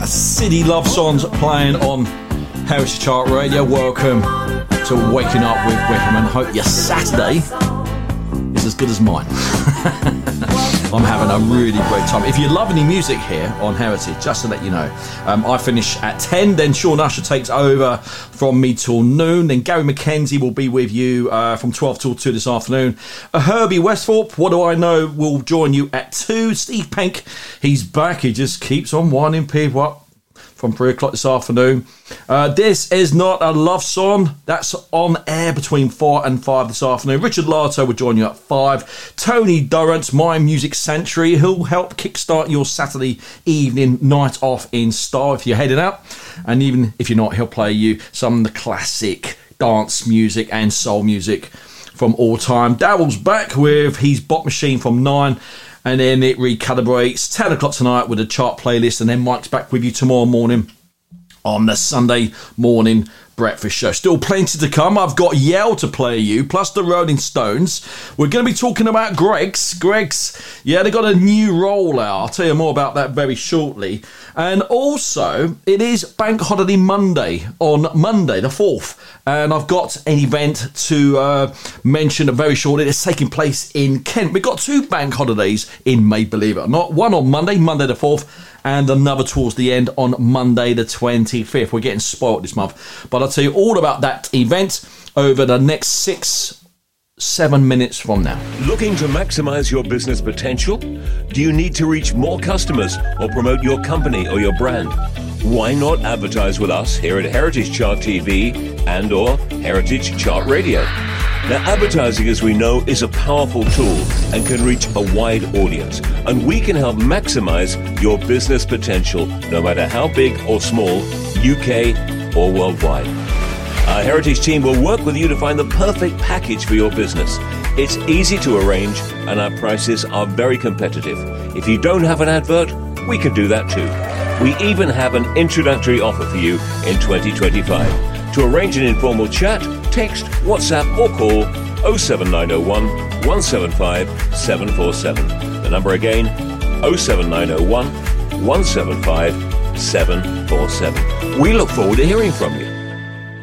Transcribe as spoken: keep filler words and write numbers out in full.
City Love Songs playing on Heritage Chart Radio. Welcome to Waking Up with Wickham, and hope your Saturday is as good as mine. I'm having a really great time. If you love any music here on Heritage, just to let you know, um, I finish at ten, then Sean Usher takes over from me till noon, then Gary McKenzie will be with you uh, from twelve till two this afternoon. Uh, Herbie Westthorpe, What Do I Know, will join you at two. Steve Penk, he's back, he just keeps on winding people up from three o'clock this afternoon. Uh, this is not a love song. That's on air between four and five this afternoon. Richard Lato will join you at five. Tony Durrant, My Music Sanctuary, he'll help kickstart your Saturday evening night off in style if you're heading out. And even if you're not, he'll play you some of the classic dance music and soul music from all time. Daryl's back with his Bot Machine from nine. And then it recalibrates ten o'clock tonight with a chart playlist. And then Mike's back with you tomorrow morning on the Sunday morning breakfast show. Still plenty to come. I've got Yell to play you, plus the Rolling Stones. We're going to be talking about Greggs. Greggs, yeah, they got a new rollout. I'll tell you more about that very shortly. And also, it is Bank Holiday Monday on Monday the fourth. And I've got an event to uh, mention very shortly. It's taking place in Kent. We've got two bank holidays in May, believe it or not. One on Monday, Monday the fourth, and another towards the end on Monday the twenty-fifth. We're getting spoilt this month. But I'll tell you all about that event over the next six, seven minutes from now. Looking to maximize your business potential? Do you need to reach more customers or promote your company or your brand? Why not advertise with us here at Heritage Chart T V and or Heritage Chart Radio? Now, advertising, as we know, is a powerful tool and can reach a wide audience, and we can help maximize your business potential no matter how big or small, U K or worldwide. Our Heritage team will work with you to find the perfect package for your business. It's easy to arrange and our prices are very competitive. If you don't have an advert, we can do that too. We even have an introductory offer for you in twenty twenty-five. To arrange an informal chat, text, WhatsApp or call oh seven nine oh one, one seven five, seven four seven. The number again, oh seven nine oh one, one seven five, seven four seven. We look forward to hearing from you.